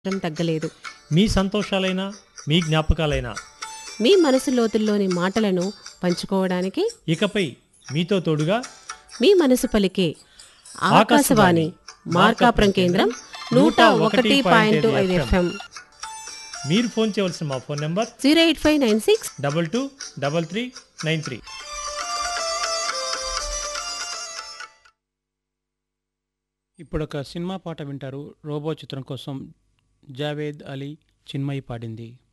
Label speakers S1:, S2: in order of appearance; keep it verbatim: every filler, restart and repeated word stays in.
S1: మాత్రం తగ్గలేదు.
S2: మీ సంతోషాలైనా మీ జ్ఞాపకాలైనా
S1: మీ మనసు లోతుల్లోని మాటలను పంచుకోవడానికి
S2: ఇకపై మీతో తోడుగా
S1: మీ మనసు పలికే ఆకాశవాణి మార్కాపురం కేంద్రం నూట ఒకటి పాయింట్ ఐదు ఎఫ్ఎం
S2: మీరు ఫోన్ చేయవలసిన మా phone number
S1: zero eight five nine six
S2: double two double three nine three.
S3: ఇప్పుడు ఒక సినిమా పాట వింటారు. రోబో చిత్రం కోసం జావేద్ అలీ చిన్మయి పాడింది.